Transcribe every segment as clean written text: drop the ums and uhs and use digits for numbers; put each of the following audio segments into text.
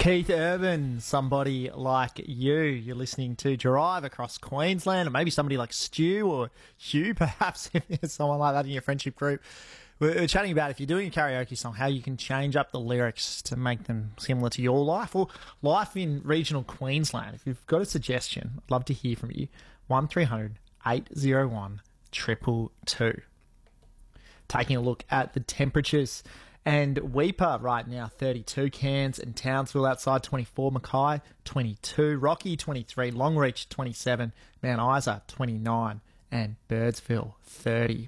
Keith Urban, somebody like you. You're listening to Drive across Queensland, or maybe somebody like Stu or Hugh, perhaps, if there's someone like that in your friendship group. We're chatting about if you're doing a karaoke song, how you can change up the lyrics to make them similar to your life or life in regional Queensland. If you've got a suggestion, I'd love to hear from you. 1300 801 222. Taking a look at the temperatures. And Weipa right now, 32, Cairns and Townsville outside, 24, Mackay, 22, Rocky, 23, Longreach, 27, Mount Isa, 29, and Birdsville, 30.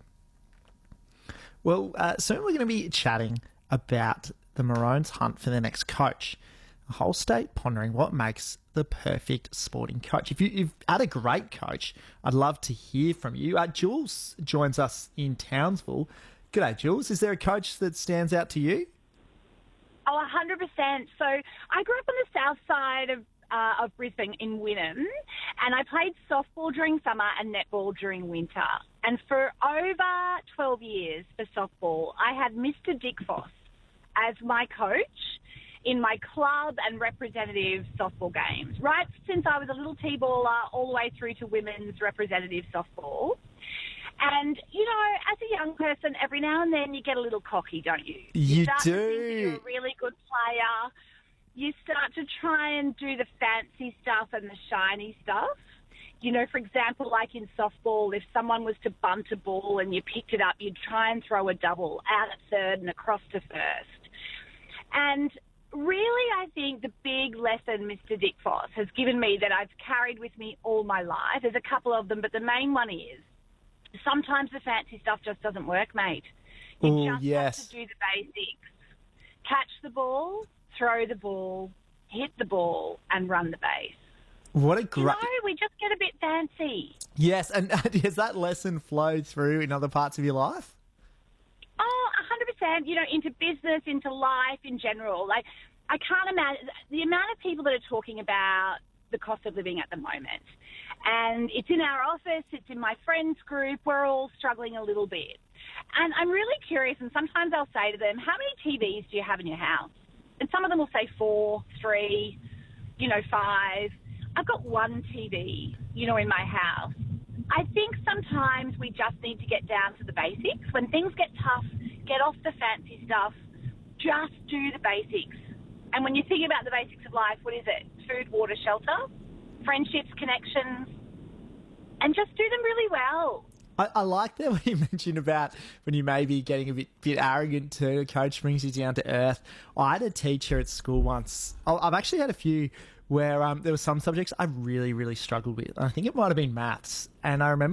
Well, soon we're going to be chatting about the Maroons' hunt for their next coach. A whole state pondering what makes the perfect sporting coach. If you've had a great coach, I'd love to hear from you. Jules joins us in Townsville. G'day, Jules. Is there a coach that stands out to you? Oh, 100%. So I grew up on the south side of Brisbane in Wynnum, and I played softball during summer and netball during winter. And for over 12 years for softball, I had Mr. Dick Foss as my coach in my club and representative softball games, right since I was a little T-baller all the way through to women's representative softball. And, you know, as a young person, every now and then you get a little cocky, don't you? You start do. To think that you're a really good player. You start to try and do the fancy stuff and the shiny stuff. You know, for example, like in softball, if someone was to bunt a ball and you picked it up, you'd try and throw a double out at third and across to first. And really, I think the big lesson Mr. Dick Foss has given me that I've carried with me all my life, there's a couple of them, but the main one is, sometimes the fancy stuff just doesn't work, mate. You have to do the basics. Catch the ball, throw the ball, hit the ball, and run the base. What a great... we just get a bit fancy. Yes, and has that lesson flowed through in other parts of your life? Oh, 100%. You know, into business, into life in general. Like, I can't imagine the amount of people that are talking about the cost of living at the moment. And it's in our office, it's in my friends group, we're all struggling a little bit. And I'm really curious, and sometimes I'll say to them, how many TVs do you have in your house? And some of them will say 4, 3, 5. I've got one TV, in my house. I think sometimes we just need to get down to the basics. When things get tough, get off the fancy stuff, just do the basics. And when you think about the basics of life, what is it? Food, water, shelter, friendships, connections, and just do them really well. I like that when you mentioned about when you may be getting a bit arrogant too. A coach brings you down to earth. I had a teacher at school once. I've actually had a few where there were some subjects I really, really struggled with. I think it might have been maths. And I remember